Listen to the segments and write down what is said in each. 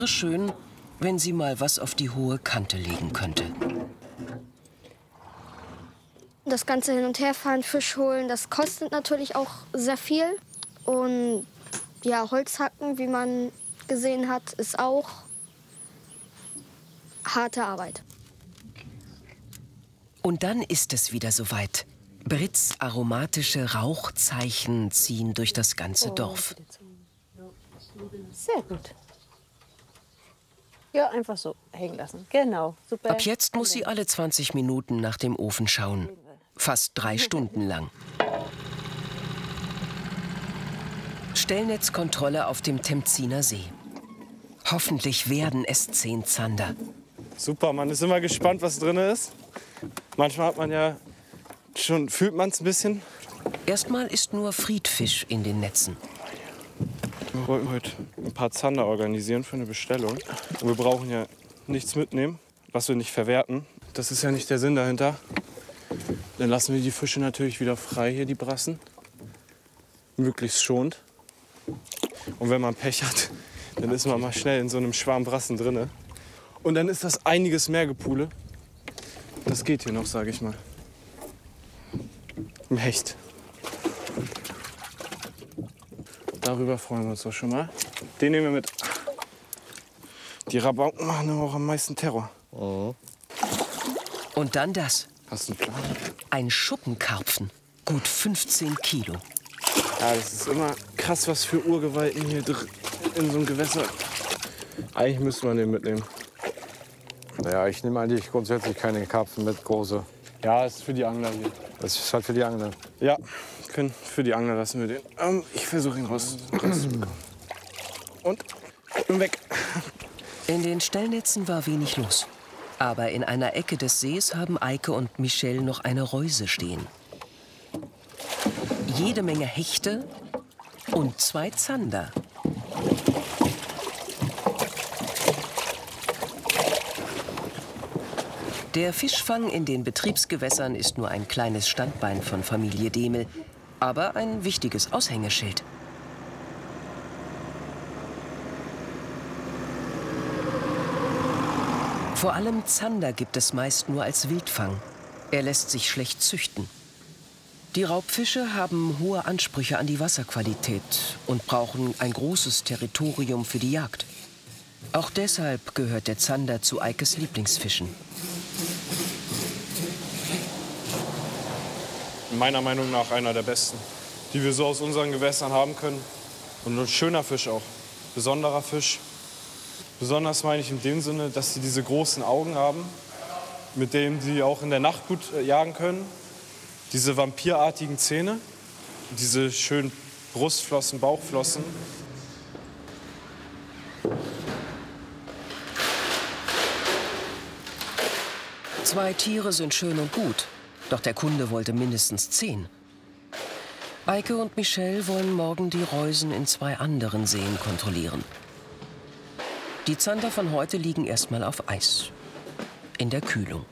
Schön, wenn sie mal was auf die hohe Kante legen könnte. Das ganze Hin- und Herfahren, Fisch holen, das kostet natürlich auch sehr viel. Und ja, Holzhacken, wie man gesehen hat, ist auch harte Arbeit. Und dann ist es wieder soweit. Brits aromatische Rauchzeichen ziehen durch das ganze Dorf. Sehr gut. Ja, einfach so hängen lassen. Genau, super. Ab jetzt muss sie alle 20 Minuten nach dem Ofen schauen. Fast 3 Stunden lang. Stellnetzkontrolle auf dem Temziner See. Hoffentlich werden es 10 Zander. Super, man ist immer gespannt, was drin ist. Manchmal hat man ja schon, fühlt man es ein bisschen. Erstmal ist nur Friedfisch in den Netzen. Wir wollten heute ein paar Zander organisieren für eine Bestellung. Und wir brauchen ja nichts mitnehmen, was wir nicht verwerten. Das ist ja nicht der Sinn dahinter. Dann lassen wir die Fische natürlich wieder frei hier, die Brassen. Möglichst schonend. Und wenn man Pech hat, dann ist man mal schnell in so einem Schwarm Brassen drin. Und dann ist das einiges mehr Gepule. Das geht hier noch, sage ich mal. Ein Hecht. Darüber freuen wir uns doch schon mal. Den nehmen wir mit. Die Rabauken machen aber auch am meisten Terror. Oh. Und dann das. Hast du einen Plan? Ein Schuppenkarpfen. Gut 15 Kilo. Ja, das ist immer krass, was für Urgewalten hier in so einem Gewässer. Eigentlich müsste man den mitnehmen. Naja, ich nehme eigentlich grundsätzlich keine Karpfen mit, große. Ja, das ist für die Angler hier. Das ist halt für die Angler. Ja, für die Angler lassen wir den. Ich versuche ihn rauszubekommen. Und ich bin weg. In den Stellnetzen war wenig los. Aber in einer Ecke des Sees haben Eike und Michelle noch eine Reuse stehen. Jede Menge Hechte und 2 Zander. Der Fischfang in den Betriebsgewässern ist nur ein kleines Standbein von Familie Demel, aber ein wichtiges Aushängeschild. Vor allem Zander gibt es meist nur als Wildfang. Er lässt sich schlecht züchten. Die Raubfische haben hohe Ansprüche an die Wasserqualität und brauchen ein großes Territorium für die Jagd. Auch deshalb gehört der Zander zu Eikes Lieblingsfischen. Meiner Meinung nach einer der besten, die wir so aus unseren Gewässern haben können. Und ein schöner Fisch auch, besonderer Fisch. Besonders meine ich in dem Sinne, dass sie diese großen Augen haben, mit denen sie auch in der Nacht gut jagen können. Diese vampirartigen Zähne, diese schönen Brustflossen, Bauchflossen. Zwei Tiere sind schön und gut, doch der Kunde wollte mindestens 10. Eike und Michelle wollen morgen die Reusen in 2 anderen Seen kontrollieren. Die Zander von heute liegen erstmal auf Eis, in der Kühlung.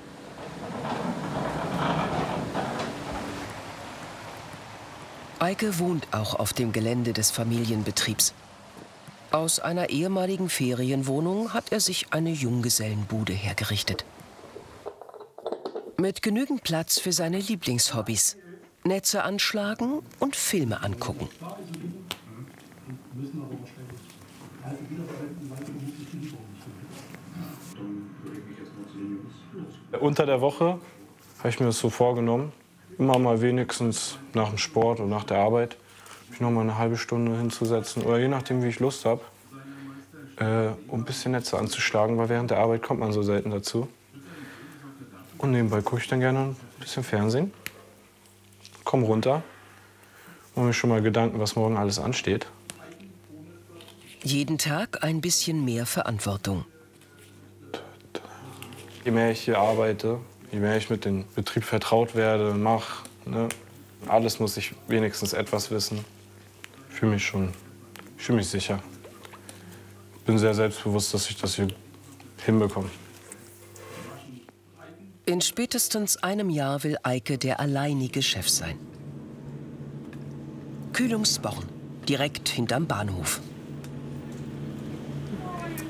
Eike wohnt auch auf dem Gelände des Familienbetriebs. Aus einer ehemaligen Ferienwohnung hat er sich eine Junggesellenbude hergerichtet. Mit genügend Platz für seine Lieblingshobbys. Netze anschlagen und Filme angucken. Unter der Woche habe ich mir das so vorgenommen, immer mal wenigstens nach dem Sport oder nach der Arbeit mich noch mal eine halbe Stunde hinzusetzen oder je nachdem, wie ich Lust habe, um ein bisschen Netze anzuschlagen, weil während der Arbeit kommt man so selten dazu. Und nebenbei gucke ich dann gerne ein bisschen Fernsehen, komm runter, mache mir schon mal Gedanken, was morgen alles ansteht. Jeden Tag ein bisschen mehr Verantwortung. Je mehr ich hier arbeite, je mehr ich mit dem Betrieb vertraut werde, mache, ne, alles muss ich wenigstens etwas wissen. Ich fühle mich sicher. Bin sehr selbstbewusst, dass ich das hier hinbekomme. In spätestens einem Jahr will Eike der alleinige Chef sein. Kühlungsborn, direkt hinterm Bahnhof.